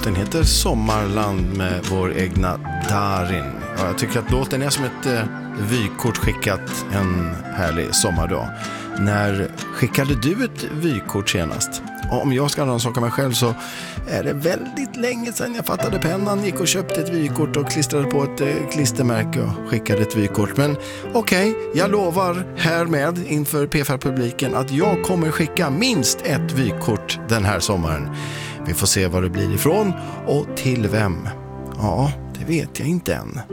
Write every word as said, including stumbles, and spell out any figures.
låten heter Sommarland med vår egna Darin. Ja, jag tycker att låten är som ett eh, vykort skickat en härlig sommardag. När skickade du ett vykort senast? Och om jag ska rannsaka mig själv så är det väldigt länge sedan jag fattade pennan, gick och köpte ett vykort och klistrade på ett eh, klistermärke och skickade ett vykort. Men okej, okay, jag lovar härmed inför P F R-publiken att jag kommer skicka minst ett vykort den här sommaren. Vi får se vad det blir ifrån och till vem. Ja, det vet jag inte än.